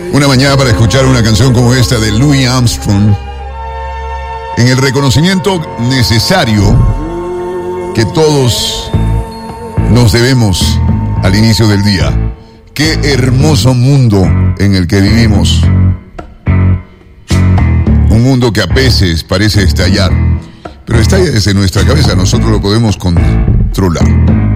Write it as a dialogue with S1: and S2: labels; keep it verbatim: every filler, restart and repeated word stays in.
S1: Una mañana para escuchar una canción como esta de Louis Armstrong, en el reconocimiento necesario que todos nos debemos al inicio del día. Qué hermoso mundo en el que vivimos. Un mundo que a veces parece estallar, pero estalla desde nuestra cabeza, nosotros lo podemos controlar.